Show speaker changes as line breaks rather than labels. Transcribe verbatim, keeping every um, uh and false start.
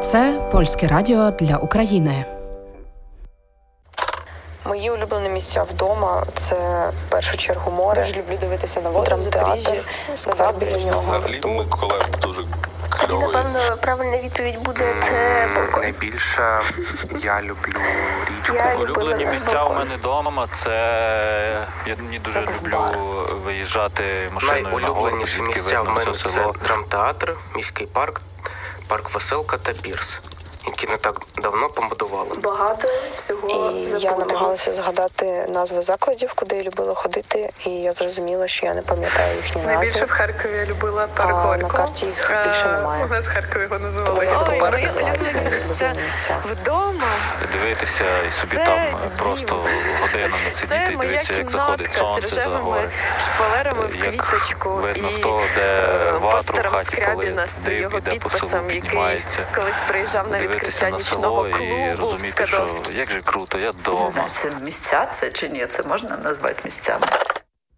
Це Польське радіо для України.
Мої улюблені місця вдома – це в першу чергу море. Дуже люблю дивитися на воду в Запоріжжі, сквер біля нього.
Взагалі Миколаїв дуже кльовий.
Напевно, правильна відповідь буде це балкон.
Найбільше я люблю річку.
Я
Улюблені
любила
місця у
балкон.
мене вдома – це я не дуже люблю виїжджати машиною на гору,
Найулюбленіші
звідки
місця в
видно
мене
все
це
село.
драмтеатр, міський парк, парк Веселка та Пірс, які не так давно побудували.
Багато всього
І я
забутого.
намагалася згадати назви закладів, куди я любила ходити, і я зрозуміла, що я не пам'ятаю їхні
Найбільше
назви.
в Харкові я любила
А
парк
на
Горького.
карті їх більше
Е,
немає.
У нас в Харкові його
Тому
називали
я
Гіскопарк.
забула,
мої
як називаються
улюблені
мої
місця
улюблені місця.
вдома.
Дивитися і собі
Це
там
дім.
просто годину не сидіти
Це
і
моя
дивитися, як заходить
кімнатка з
сонце за
рожевими
гори.
шпалерами в
Як
квіточку
видно,
і
хто де
е,
ватру в
постером
хаті
Скрябіна з
палив,
його
іде по селу,
підписом, який
піднімається.
колись приїжджав на
Дивитися
відкриття
на
нічного
село і
клубу в
розуміти, що
Скадовську.
як же круто, я
Не
вдома.
знаю, це місця це чи ні, це можна назвати місцями.